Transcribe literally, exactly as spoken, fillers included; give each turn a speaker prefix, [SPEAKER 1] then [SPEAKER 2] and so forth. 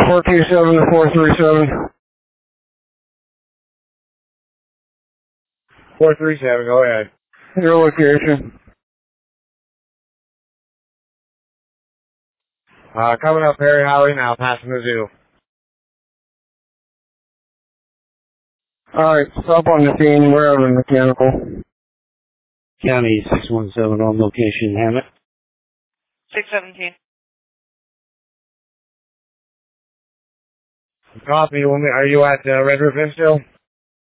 [SPEAKER 1] four two seven to four three seven.
[SPEAKER 2] four three seven, go ahead.
[SPEAKER 1] Your location.
[SPEAKER 2] Uh, coming up Perry Highway now, passing the zoo.
[SPEAKER 1] Alright, stop on the scene, we're out of mechanical.
[SPEAKER 3] County six one seven on location, Hammett.
[SPEAKER 4] six seventeen.
[SPEAKER 2] Copy, are you at uh, Red River still?